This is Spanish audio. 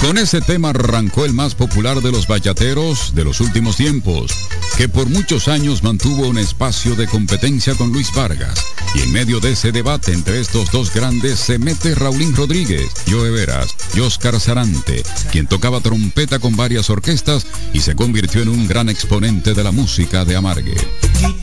Con ese tema arrancó el más popular de los bachateros de los últimos tiempos, que por muchos años mantuvo un espacio de competencia con Luis Vargas. Y en medio de ese debate entre estos dos grandes se mete Raulín Rodríguez, Joe Veras y Oscar Sarante, quien tocaba trompeta con varias orquestas y se convirtió en un gran exponente de la música de Amargue.